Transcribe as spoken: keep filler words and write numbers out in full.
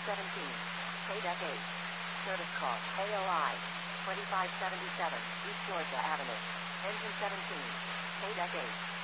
seventeen. Paydeck eight. Service call, A O I, twenty-five seventy-seven, East Georgia Avenue. Engine seventeen. Paydeck eight.